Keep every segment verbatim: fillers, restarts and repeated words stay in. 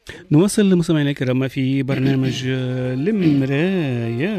نواصل مستمعينا الكرام في برنامج المراية،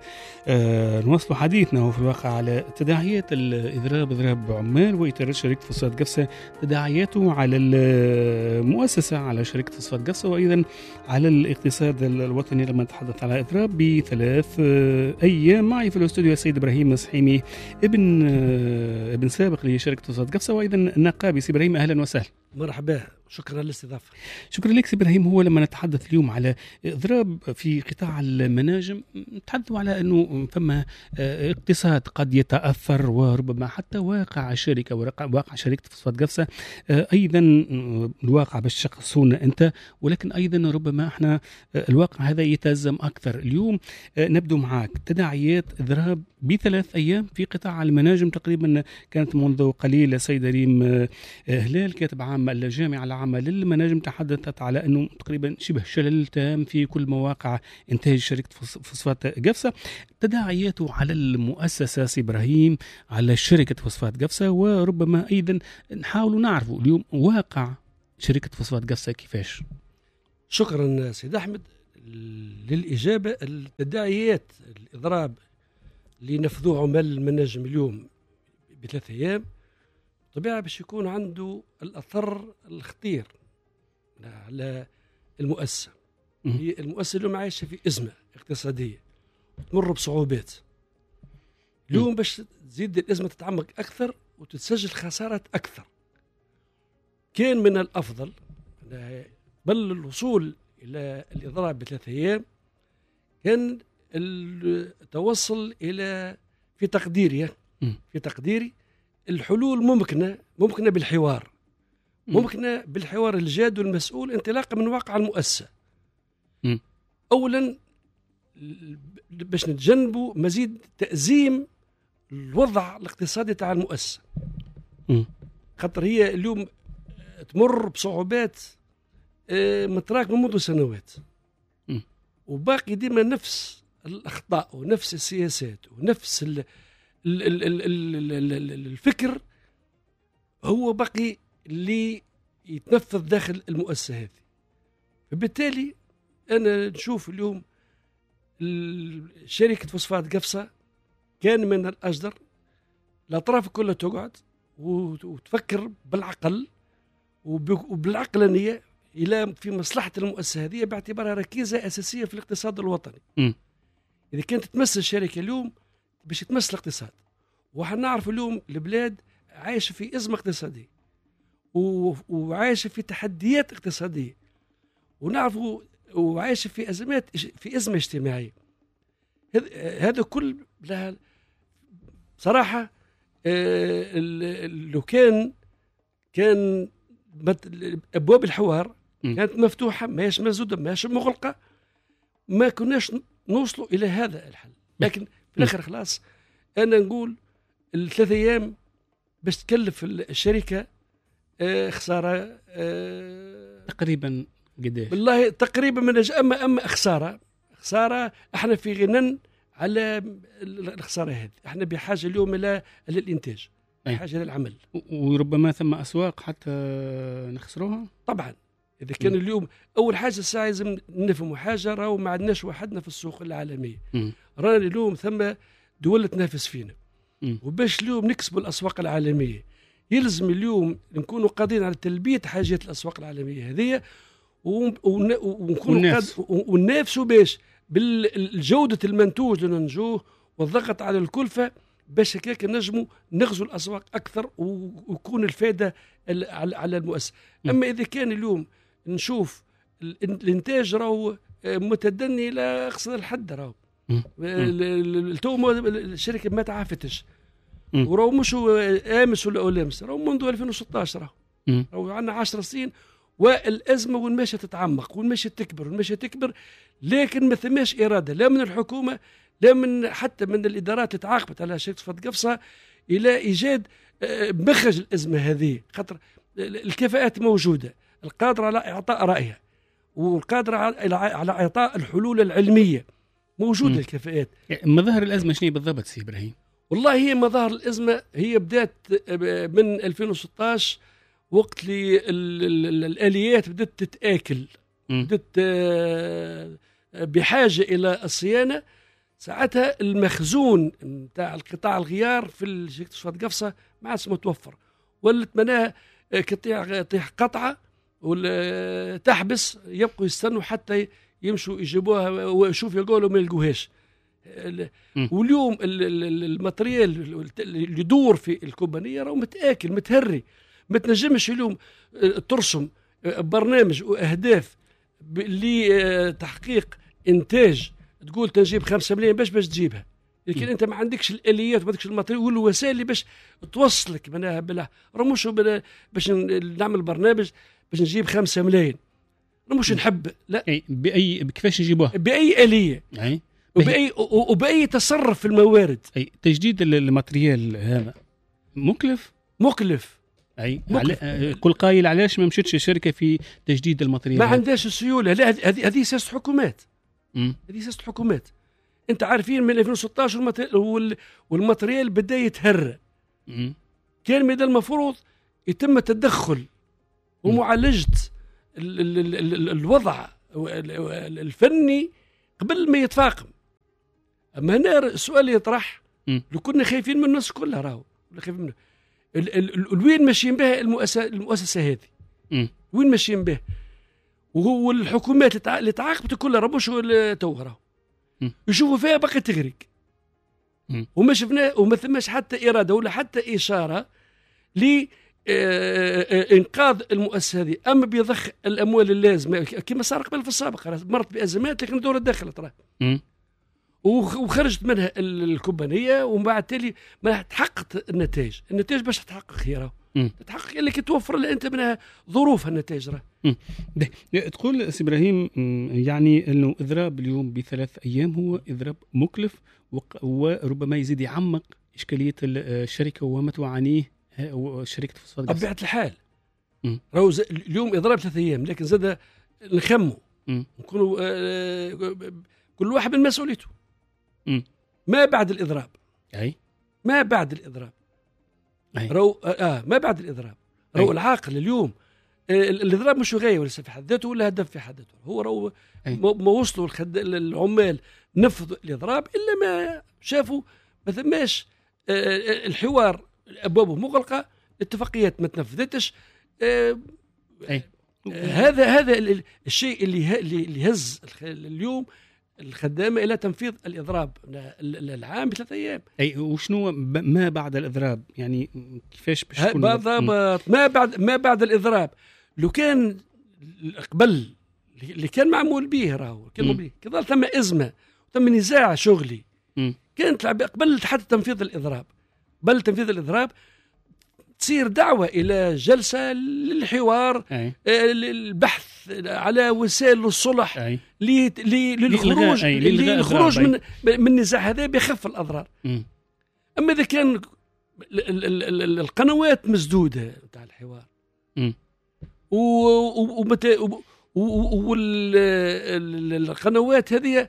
ونواصل حديثنا في الواقع على تداعيات الإضراب إضراب عمال وإطارات شركة فوسفات قفصة، تداعياته على المؤسسة، على شركة فوسفات قفصة، وأيضا على الاقتصاد الوطني. لما نتحدث على إضراب بثلاث أيام، معي في الاستوديو السيد إبراهيم مسحيمي، ابن ابن سابق لشركة فوسفات قفصة وأيضا نقابي. سي إبراهيم أهلا وسهلا. مرحبا، شكرا للاستضافة. شكرا لك سي إبراهيم. هو لما نتحدث اليوم على إضراب في قطاع المناجم، نتحدث على أنه فما اقتصاد قد يتأثر، وربما حتى واقع الشركة وواقع شركة فوسفات قفصة أيضا الواقع باش تشخصونا أنت، ولكن أيضا ربما احنا الواقع هذا يتأزم أكثر. اليوم نبدو معاك تداعيات إضراب بثلاث أيام في قطاع المناجم. تقريبا كانت منذ قليل السيدة ريم هلال كاتب عام الجامعة العامة للمناجم تحدثت على أنه تقريبا شبه شلل تام في كل مواقع إنتاج شركة فوسفات قفصة. تداعياته على المؤسسة سي إبراهيم، على شركة فوسفات قفصة، وربما أيضا نحاول نعرف اليوم واقع شركة فوسفات قفصة كيفاش. شكرا سيد أحمد للإجابة. التداعيات الإضراب اللي نفذوه عمال المناجم اليوم بثلاث أيام طبيعة باش يكون عنده الأثر الخطير على المؤسسة. هي المؤسسة اليوم عايشة في أزمة اقتصادية تمر بصعوبات. اليوم باش تزيد الأزمة تتعمق أكثر وتتسجل خسارات أكثر، كان من الأفضل بل الوصول إلى الإضراب بثلاثة أيام كان التوصل إلى في تقديري في تقديري الحلول ممكنة ممكنة بالحوار، ممكنة بالحوار الجاد والمسؤول انطلاقا من واقع المؤسسة. م. أولا باش نتجنبوا مزيد تأزيم الوضع الاقتصادي تاع المؤسسة، خاطر هي اليوم تمر بصعوبات متراكمة منذ سنوات، م. وباقي ديما نفس الأخطاء ونفس السياسات ونفس ال ال ال ال ال ال الفكر هو باقي اللي يتنفذ داخل المؤسسة هذه. فبالتالي أنا نشوف اليوم شركة فوسفات قفصة كان من الأجدر الأطراف كلها تقعد وتفكر بالعقل وبالعقلانية إلى في مصلحة المؤسسة هذه باعتبارها ركيزة أساسية في الاقتصاد الوطني. م. إذا كانت تمثل الشركة اليوم باش تمثل الاقتصاد، وحنعرف اليوم البلاد عايشة في أزمة اقتصادية وعايشة في تحديات اقتصادية، ونعرفوا وعايشة في أزمات في أزمة اجتماعية. هذا كل لها صراحة آه لو كان كان أبواب الحوار كانت مفتوحة، ما هيش مسدودة، ما هيش مغلقة، ما كناش نوصلوا إلى هذا الحل. لكن في الآخر خلاص أنا نقول الثلاث أيام باش تكلف الشركة آه خسارة آه تقريبا قديش؟ والله تقريبا من أما أما خسارة خسارة احنا في غنى على الخسارة هذه. احنا بحاجة اليوم إلى الإنتاج، بحاجة للعمل، وربما ثم أسواق حتى نخسروها. طبعا إذا كان م. اليوم أول حاجة الساعة لازم نفهموا حاجة، راهو ما عندناش وحدنا في السوق العالمية، رانا اليوم ثم دول تنافس فينا، م. وباش اليوم نكسبوا الأسواق العالمية يلزم اليوم نكونوا قادرين على تلبية حاجات الأسواق العالمية هذه، ونكونوا وننافسوا باش بالجودة المنتوج اللي ننجوه والضغط على الكلفة باش هكاك نجموا نغزوا الأسواق أكثر ويكون الفائدة على المؤسسة. أما إذا كان اليوم نشوف الإنتاج راهو متدني إلى أقصى الحد، راهو التو الشركة ما تعافتش، وراهو مش آمس ولا أولامس، راهو منذ ألفين وستة عشر راهو راهو عندنا عشر سنين، والأزمة والماشية تتعمق والماشية تكبر والماشية تكبر، لكن ما ثماش إرادة لا من الحكومة لا من حتى من الإدارات اللي تعاقبت على شركة فوسفات قفصة إلى إيجاد مخرج الأزمة هذه. خاطر الكفاءات موجودة، القادرة على إعطاء رأيها والقادرة على إعطاء الحلول العلمية موجودة. م. الكفاءات. مظاهر الأزمة شنو بالضبط سي إبراهيم؟ والله هي مظاهر الأزمة هي بدأت من ألفين وستة عشر وقت اللي الآليات بدأت تتآكل بدت بحاجه الى الصيانه، ساعتها المخزون نتاع القطاع الغيار في شركه صفات قفصه ما عادش متوفر، ولت معناها قطع قطعه ولا تحبس، يبقوا يستنوا حتى يمشوا يجيبوها ويشوفوا يلقوا ما يلقوهاش. واليوم الماتريال اللي يدور في الكومبانيه راه متاكل متهري، ما تنجمش اليوم ترسم برنامج واهداف لتحقيق انتاج تقول تنجيب خمسة ملايين باش باش تجيبها، لكن انت ما عندكش الاليات وما عندكش الماتريال والوسائل اللي باش توصلك معناها بلا راه مش باش نعمل برنامج باش نجيب خمسة ملايين، راه مش نحب لا اي باي كيفاش نجيبوها باي اليه اي وباي وباي تصرف في الموارد. اي تجديد الماتريال هذا مكلف مكلف اي على... كل قايل علاش ما مشيتش الشركه في تجديد الماتريال؟ ما عندهاش السيوله، لا هذه هذه سياسه حكومات، هذه سياسه حكومات. انت عارفين من ألفين وستة عشر والماتريال بدا يتهرى، كان من المفروض يتم التدخل ومعالجه ال ال ال ال الوضع الفني قبل ما يتفاقم. اما هنا السؤال يطرح لو كنا خايفين من الناس كلها راهو ولا خايفين منه وين ماشيين بها المؤسسه المؤسسه هذه وين ماشيين بها، وهو الحكومات اللي تعاقبت كلها راه مش تو راهو يشوفوا فيها باقي تغرق، وما شفنا وما ثماش حتى اراده ولا حتى اشاره ل انقاذ المؤسسه هذه. اما بيضخ الاموال اللازمه كما صار قبل في السابق، مرت بازمات لكن الدوله دخلت راه وخرجت منها الكومبانيه، ومن بعد تالي ما تحققت النتائج. النتائج باش تتحقق هي راه تتحقق الا كي توفر لها انت منها ظروف النتائج راه. تقول سي ابراهيم يعني انه اضراب اليوم بثلاث ايام هو اضراب مكلف وربما يزيد يعمق اشكاليه الشركه وما تعانيه شركه فوسفات قفص. بطبيعه الحال راهو اليوم اضراب ثلاث ايام، لكن زاد نخموا نكونوا آه كل واحد من مسؤوليته. ما بعد الاضراب اي ما بعد الاضراب راهو اه ما بعد الاضراب راهو العاقل اليوم آه الاضراب مش غايه ولا في حد ذاته ولا هدف في حد ذاته، هو راهو ما وصلوا العمال نفذوا الاضراب الا ما شافوا ما ثماش آه الحوار ابوابه مغلقه، اتفاقيات ما تنفذتش. آه أي. هذا هذا الشيء اللي اللي هز اليوم الخدامه الى تنفيذ الاضراب العام بثلاث ايام. اي وشنو ما بعد الاضراب؟ يعني كيفاش باش تكون بالضبط ما بعد ما بعد الاضراب؟ لو كان قبل اللي كان معمول به راهو كان به كذا ثم ازمه ثم نزاع شغلي م. كانت قبل حتى تنفيذ الاضراب بل تنفيذ الاضراب تصير دعوة إلى جلسة للحوار البحث على وسائل الصلح للخروج للخروج من من النزاع هذا بخف الأضرار. م. أما إذا كان القنوات مسدودة تاع الحوار والقنوات هذه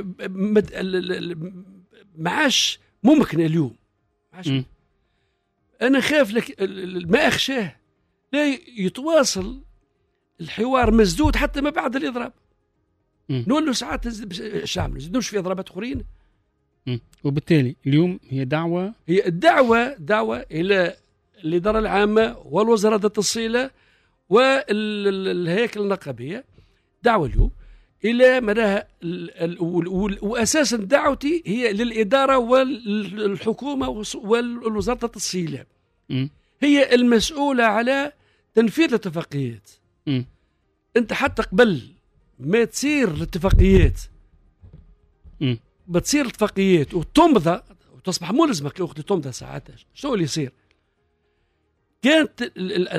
معاش ممكن اليوم معاش أنا خاف لك ما أخشاه لا يتواصل الحوار مسدود حتى ما بعد الإضراب. نقول له ساعات الشعب نزيدوش في إضرابات أخرين. وبالتالي اليوم هي دعوة هي الدعوة دعوة إلى الإدارة العامة والوزارة ذات الصلة والهيكل النقابية، دعوة اليوم إلى مدى وأساسا دعوتي هي للإدارة والحكومة والوزارة ذات الصلة، هي المسؤولة على تنفيذ الاتفاقيات. م. أنت حتى قبل ما تصير الاتفاقيات م. بتصير الاتفاقيات وتمضى وتصبح ملزمة وقت تمضى ساعتها شو اللي يصير؟ كانت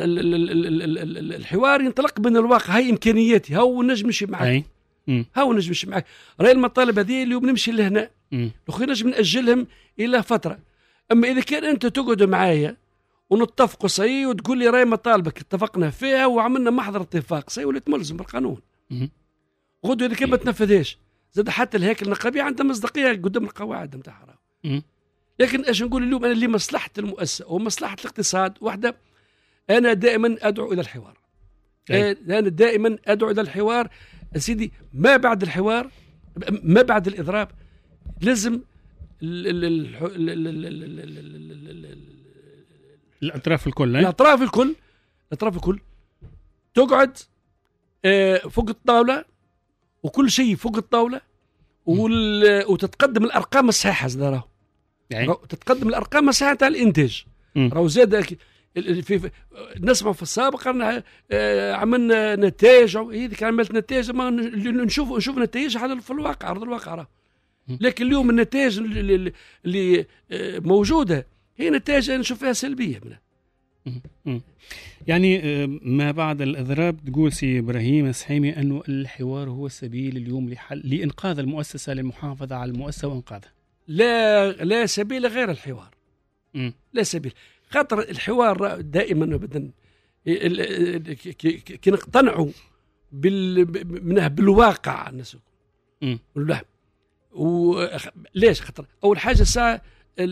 الحوار ينطلق من الواقع، هاي إمكانياتي هاو نجم نمشي معك هاو نجم نمشي معك، راهي المطالب هذه اليوم نمشي لهنا لو نجم نأجلهم إلى فترة. أما إذا كان أنت تقعد معايا ونتفقوا سي وتقول لي راهي مطالبك اتفقنا فيها وعملنا محضر اتفاق سي وليت ملزم بالقانون، غدوة إذا كان ما تنفذهاش زاد حتى الهيكل النقابي عنده مصداقية قدام القواعد نتاعها. لكن ايش نقول اليوم؟ أنا لمصلحة المؤسسة ومصلحة الاقتصاد وحدة، أنا دائما أدعو إلى الحوار. أي. أنا دائما أدعو إلى الحوار سيدي. ما بعد الحوار، ما بعد الإضراب، لازم الأطراف الكل الأطراف الكل الأطراف الكل تقعد فوق الطاولة، وكل شيء فوق الطاولة، وتتقدم الأرقام الصحيحة زداره، يعني تتقدم الأرقام الصحيحة تاع الإنتاج. راهو زاد في, في نسمع في السابق أن عملنا نتائج، هذيك عملت نتائج، ما نشوف نشوف نتائج على في الواقع، أرض الواقع راه. لكن اليوم النتائج اللي, اللي موجودة هي نتائج نشوف فيها سلبية منها. يعني ما بعد الإضراب تقول سي إبراهيم السحيمي أنه الحوار هو السبيل اليوم لحل لإنقاذ المؤسسة، للمحافظة على المؤسسة وإنقاذها. لا لا سبيل غير الحوار. م. لا سبيل. خاطر الحوار دائما ابدا كي نقتنعوا بال منه بالواقع الناس. والله وليش؟ خاطر اول حاجه الساعه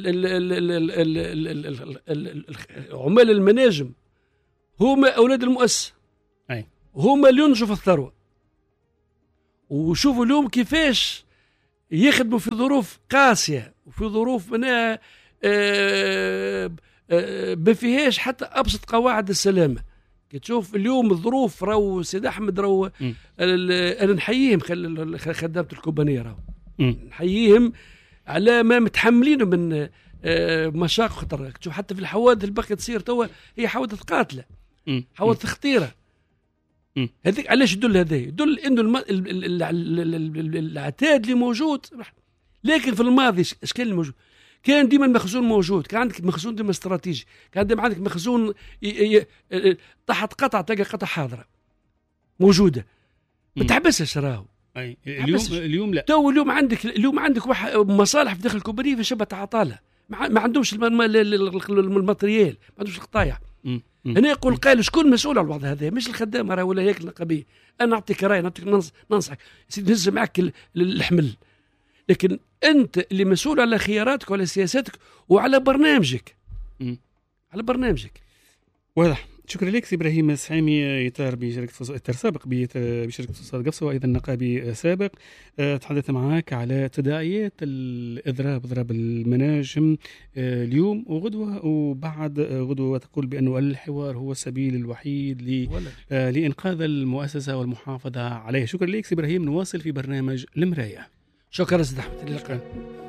عمال المناجم هما اولاد المؤسسه، اي هما اللي ينجوا في الثروه. وشوفوا اليوم كيفاش يخدموا في ظروف قاسيه، وفي ظروف منها آه ما فيهاش حتى ابسط قواعد السلامه. كي تشوف اليوم الظروف، راهو سيد احمد راهو انا نحييهم خدامه الكوبانيه، راهو نحييهم على ما متحملينه من مشاق. خطر تشوف حتى في الحوادث اللي باقي تصير توا، هي حوادث قاتله، حوادث خطيره. هذيك علاش يدل؟ هذا يدل انه العتاد اللي موجود. لكن في الماضي اش كان الموجود؟ كان ديما المخزون موجود، كان عندك مخزون ديما استراتيجي، كان ديما عندك مخزون تحت قطعه تلقى قطعه حاضره موجوده ما تحبسش. راهو اي اليوم اليوم لا تو اليوم عندك اليوم عندك واحد مصالح في داخل الكوبانيه في شبه تعاطاله، ما عندهمش الماتريال، ما عندهمش القطايع. هنا يقول قال شكون مسؤول على الوضع هذا؟ مش الخدام راه ولا هيك النقابيه. انا نعطيك راي، نعطيك ننصحك سيدي نهز معك الحمل، لكن انت اللي مسؤول على خياراتك وعلى سياساتك وعلى برنامجك. م. على برنامجك. واضح. شكرا لك سي إبراهيم السحيمي، إطار بشركة إطار سابق بشركة فصاد قفصة، وأيضا نقابي سابق. تحدث معك على تداعيات الإضراب، إضراب المناجم اليوم وغدوة وبعد غدوة، تقول بأنه الحوار هو السبيل الوحيد لإنقاذ المؤسسة والمحافظة عليها. شكرا لك سي إبراهيم، نواصل في برنامج المراية. شكرا سيدي أحمد.